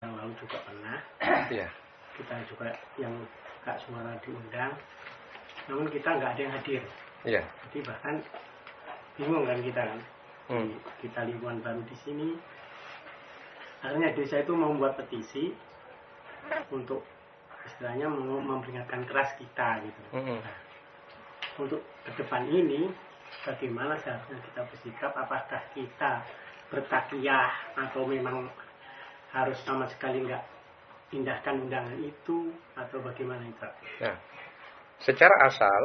yang lalu juga pernah. Iya. Kita juga yang Kak Suara diundang, namun kita nggak ada yang hadir. Iya. Jadi bahkan bingung kan kita kan. Kita lingkungan baru di sini. Akhirnya desa itu membuat petisi untuk istilahnya memperingatkan keras kita gitu. Nah, untuk ke depan ini bagaimana seharusnya kita bersikap? Apakah kita bertakiyah atau memang harus sama sekali nggak pindahkan undangan itu atau bagaimana itu? Nah, secara asal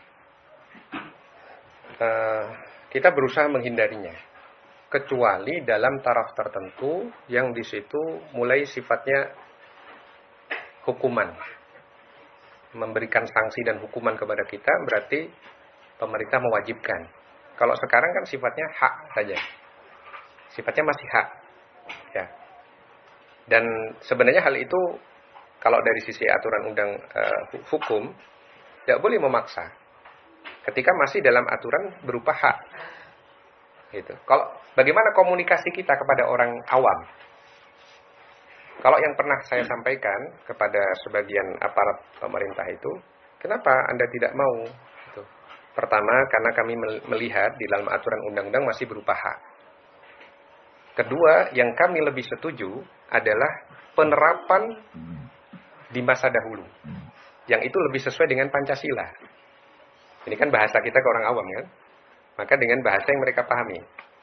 kita berusaha menghindarinya, kecuali dalam taraf tertentu yang di situ mulai sifatnya hukuman, memberikan sanksi dan hukuman kepada kita, berarti pemerintah mewajibkan. Kalau sekarang kan sifatnya hak saja, sifatnya masih hak, ya. Dan sebenarnya hal itu kalau dari sisi aturan undang hukum tidak boleh memaksa, ketika masih dalam aturan berupa hak. Gitu. Kalau bagaimana komunikasi kita kepada orang awam? Kalau yang pernah saya sampaikan kepada sebagian aparat pemerintah itu, kenapa Anda tidak mau? Gitu. Pertama, karena kami melihat di dalam aturan undang-undang masih berupa hak. Kedua, yang kami lebih setuju adalah penerapan di masa dahulu, yang itu lebih sesuai dengan Pancasila. Ini kan bahasa kita ke orang awam kan? Maka dengan bahasa yang mereka pahami.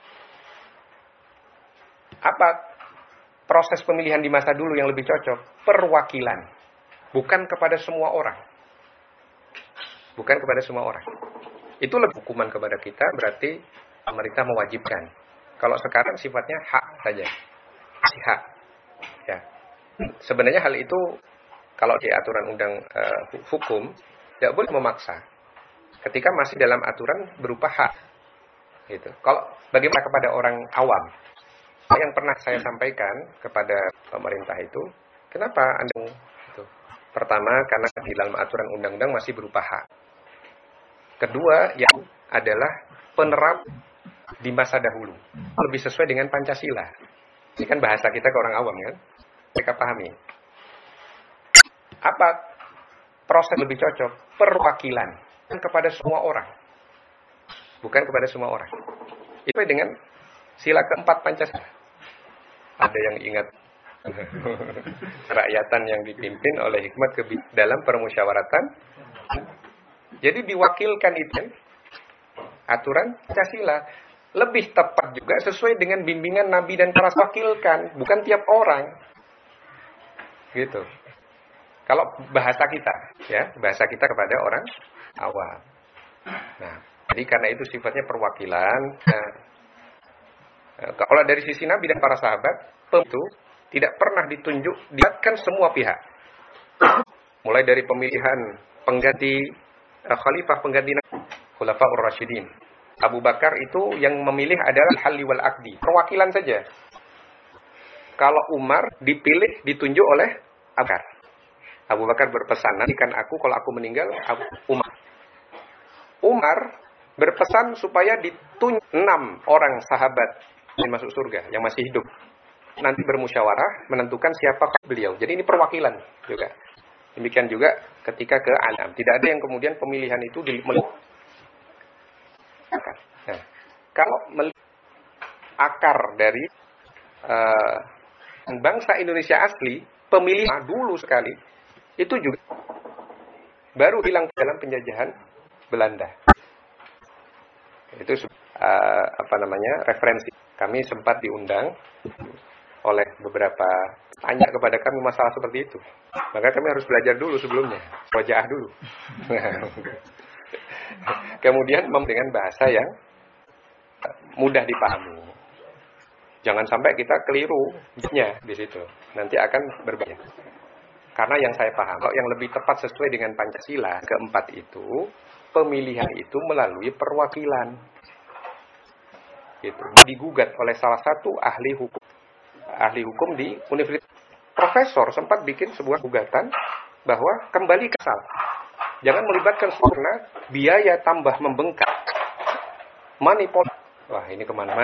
Apa proses pemilihan di masa dulu yang lebih cocok? Perwakilan. Bukan kepada semua orang. Bukan kepada semua orang. Itu lebih hukuman kepada kita, berarti pemerintah mewajibkan. Kalau sekarang sifatnya hak saja. Masih hak. Ya. Sebenarnya hal itu kalau di aturan undang hukum tidak boleh memaksa, ketika masih dalam aturan berupa hak. Gitu. Kalau bagaimana kepada orang awam? Yang pernah saya sampaikan kepada pemerintah itu, kenapa Anda itu? Pertama, karena di dalam aturan undang-undang masih berupa hak. Kedua, yang adalah penerap di masa dahulu, lebih sesuai dengan Pancasila. Ini kan bahasa kita ke orang awam kan? Mereka pahami. Apa proses lebih cocok? Perwakilan kepada semua orang. Bukan kepada semua orang. Itu dengan sila keempat Pancasila. Ada yang ingat kerakyatan yang dipimpin oleh hikmat dalam permusyawaratan. Jadi diwakilkan itu aturan Pancasila. Lebih tepat juga sesuai dengan bimbingan Nabi dan para wakilkan, bukan tiap orang. Gitu. Kalau bahasa kita, ya, bahasa kita kepada orang awam. Nah, jadi karena itu sifatnya perwakilan. Nah, kalau dari sisi Nabi dan para sahabat, itu tidak pernah dilibatkan semua pihak. Mulai dari pemilihan pengganti khalifah, pengganti Khulafaur Rasyidin. Abu Bakar itu yang memilih adalah halli wal aqdi, perwakilan saja. Kalau Umar dipilih, ditunjuk oleh Abu Bakar. Abu Bakar berpesan, nantikan aku kalau aku meninggal, Umar. Umar berpesan supaya ditunjuk 6 orang sahabat yang masuk surga, yang masih hidup. Nanti bermusyawarah menentukan siapa beliau. Jadi ini perwakilan juga. Demikian juga ketika ke Alam. Tidak ada yang kemudian pemilihan itu Nah, kalau akar dari bangsa Indonesia asli, pemilihan dulu sekali, itu juga baru hilang dalam penjajahan Belanda. Itu referensi. Kami sempat diundang oleh beberapa tanya kepada kami masalah seperti itu. Maka kami harus belajar dulu sebelumnya, rojaah dulu. Kemudian dengan bahasa yang mudah dipahami. Jangan sampai kita keliru di situ. Nanti akan berbahaya. Karena yang saya paham, kalau yang lebih tepat sesuai dengan Pancasila keempat itu, pemilihan itu melalui perwakilan. Gitu. Digugat oleh salah satu ahli hukum di universitas. Profesor sempat bikin sebuah gugatan bahwa kembali ke asal. Jangan melibatkan sempurna, biaya tambah membengkak. Money policy. Wah, ini kemana-mana.